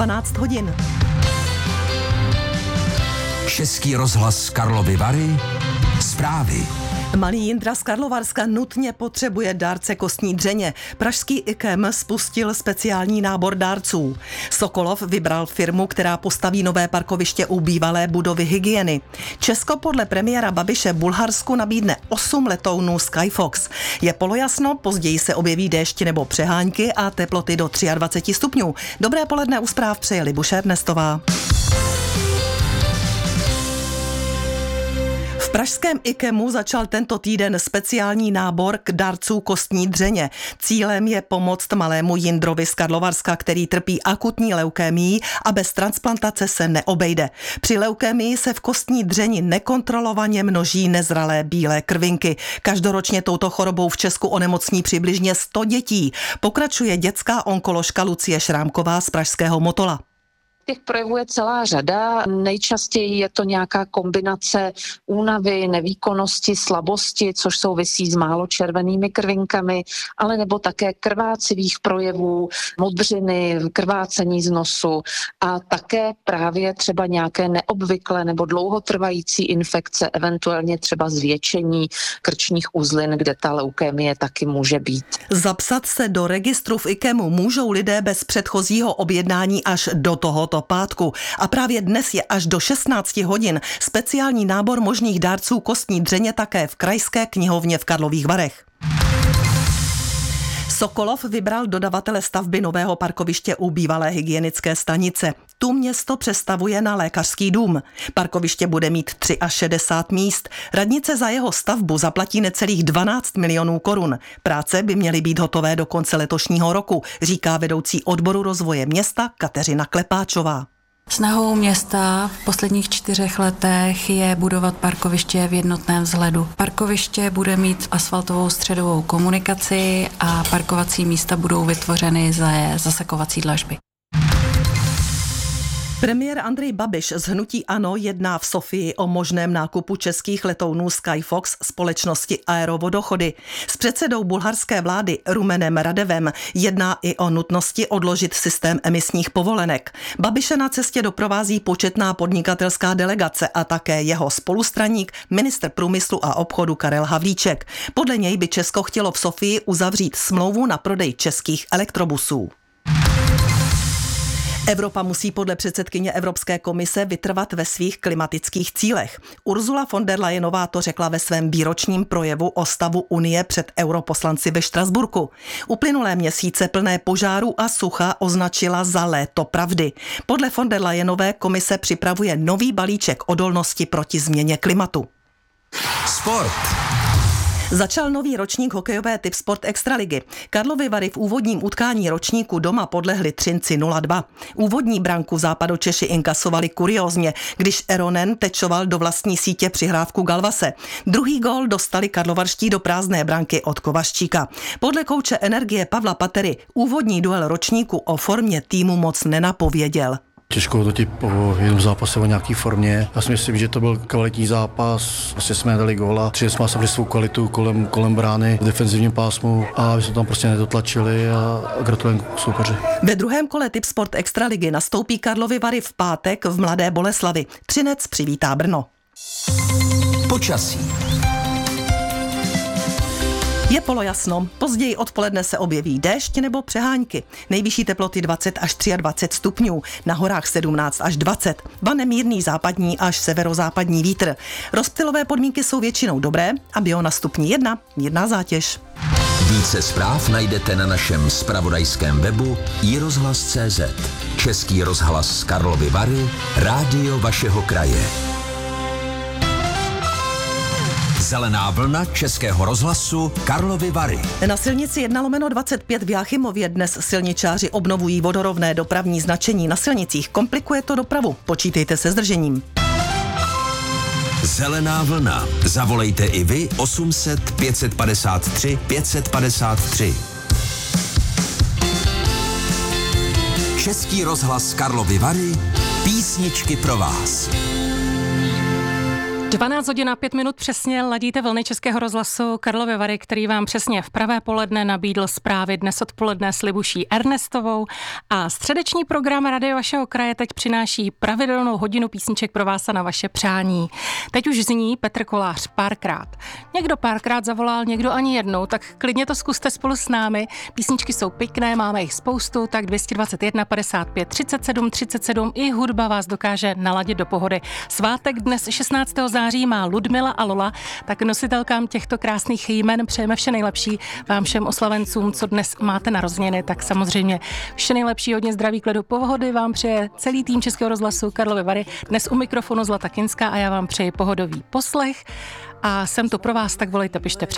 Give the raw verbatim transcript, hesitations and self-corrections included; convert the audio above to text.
dvanáct hodin. Český rozhlas Karlovy Vary. Zprávy. Malý Jindra z Karlovarska nutně potřebuje dárce kostní dřeně. Pražský I K E M spustil speciální nábor dárců. Sokolov vybral firmu, která postaví nové parkoviště u bývalé budovy hygieny. Česko podle premiéra Babiše Bulharsku nabídne osm letounů Skyfox. Je polojasno, později se objeví déšť nebo přehánky a teploty do dvacet tři stupňů. Dobré poledne, u zpráv přeje Libuše Ernestová. V pražském I K E M u začal tento týden speciální nábor k dárců kostní dřeně. Cílem je pomoct malému Jindrovi z Karlovarska, který trpí akutní leukémií a bez transplantace se neobejde. Při leukémii se v kostní dřeni nekontrolovaně množí nezralé bílé krvinky. Každoročně touto chorobou v Česku onemocní přibližně sto dětí. Pokračuje dětská onkoložka Lucie Šrámková z pražského Motola. Těch projevů je celá řada. Nejčastěji je to nějaká kombinace únavy, nevýkonnosti, slabosti, což souvisí s málo červenými krvinkami, ale nebo také krvácivých projevů, modřiny, krvácení z nosu a také právě třeba nějaké neobvyklé nebo dlouhotrvající infekce, eventuálně třeba zvětšení krčních uzlin, kde ta leukémie taky může být. Zapsat se do registru v I K E M u můžou lidé bez předchozího objednání až do tohoto pátku. A právě dnes je až do šestnáct hodin speciální nábor možných dárců kostní dřeně také v Krajské knihovně v Karlových Varech. Sokolov vybral dodavatele stavby nového parkoviště u bývalé hygienické stanice. Tu město přestavuje na lékařský dům. Parkoviště bude mít šedesát tři míst. Radnice za jeho stavbu zaplatí necelých dvanáct milionů korun. Práce by měly být hotové do konce letošního roku, říká vedoucí odboru rozvoje města Kateřina Klepáčová. Snahou města v posledních čtyřech letech je budovat parkoviště v jednotném vzhledu. Parkoviště bude mít asfaltovou středovou komunikaci a parkovací místa budou vytvořeny ze zasakovací dlažby. Premiér Andrej Babiš z hnutí ANO jedná v Sofii o možném nákupu českých letounů Skyfox společnosti Aerovodochody. S předsedou bulharské vlády Rumenem Radevem jedná i o nutnosti odložit systém emisních povolenek. Babiše na cestě doprovází početná podnikatelská delegace a také jeho spolustraník, ministr průmyslu a obchodu Karel Havlíček. Podle něj by Česko chtělo v Sofii uzavřít smlouvu na prodej českých elektrobusů. Evropa musí podle předsedkyně Evropské komise vytrvat ve svých klimatických cílech. Ursula von der Leyenová to řekla ve svém výročním projevu o stavu Unie před europoslanci ve Štrasburku. Uplynulé měsíce plné požárů a sucha označila za léto pravdy. Podle von der Leyenové komise připravuje nový balíček odolnosti proti změně klimatu. Sport. Začal nový ročník hokejové Tipsport Extraligy. Karlovy Vary v úvodním utkání ročníku doma podlehli Třinci nula dva. Úvodní branku Západočeši inkasovali kuriózně, když Eronen tečoval do vlastní sítě přihrávku Galvase. Druhý gól dostali karlovarští do prázdné branky od Kovaščíka. Podle kouče Energie Pavla Patery úvodní duel ročníku o formě týmu moc nenapověděl. Těžko hodnotit po jednom zápase o nějaký formě. Já si myslím, že to byl kvalitní zápas. Vlastně jsme dali góla. Tři jsme samozřejmě svou kvalitu kolem, kolem brány v defenzivním pásmu a my jsme tam prostě nedotlačili a gratulujeme soupeři. Ve druhém kole Tipsport Extraligy nastoupí Karlovy Vary v pátek v Mladé Boleslavi. Třinec přivítá Brno. Počasí. Je polojasno, později odpoledne se objeví déšť nebo přehánky. Nejvyšší teploty dvacet až dvacet tři stupňů, na horách sedmnáct až dvacet. Vane mírný západní až severozápadní vítr. Rozptylové podmínky jsou většinou dobré a bio na stupni jedna, mírná zátěž. Více zpráv najdete na našem zpravodajském webu i rozhlas tečka cé zet. Český rozhlas z Karlovy Vary, rádio vašeho kraje. Zelená vlna Českého rozhlasu Karlovy Vary. Na silnici jedna lomeno dvacet pět v Jáchymově dnes silničáři obnovují vodorovné dopravní značení na silnicích. Komplikuje to dopravu. Počítejte se zdržením. Zelená vlna. Zavolejte i vy osm set pět padesát tři pět padesát tři. Český rozhlas Karlovy Vary. Písničky pro vás. dvanáct hodin a pět minut přesně ladíte vlny Českého rozhlasu Karlovy Vary, který vám přesně v pravé poledne nabídl zprávy dnes odpoledne s Libuší Ernestovou a středeční program Radio Vašeho kraje teď přináší pravidelnou hodinu písniček pro vás a na vaše přání. Teď už zní Petr Kolář párkrát. Někdo párkrát zavolal, někdo ani jednou, tak klidně to zkuste spolu s námi. Písničky jsou pěkné, máme jich spoustu, tak dvě stě dvacet jedna padesát pět třicet sedm třicet sedm i hudba vás dokáže naladit do pohody. Svátek dnes šestnáctého září má Ludmila a Lola, tak nositelkám těchto krásných jmen přejeme vše nejlepší vám všem oslavencům, co dnes máte narozeniny, tak samozřejmě vše nejlepší, hodně zdraví, klidu, pohody vám přeje celý tým Českého rozhlasu Karlovy Vary. Dnes u mikrofonu Zlata Kinská a já vám přeji pohodový poslech a jsem tu pro vás, tak volejte, pište.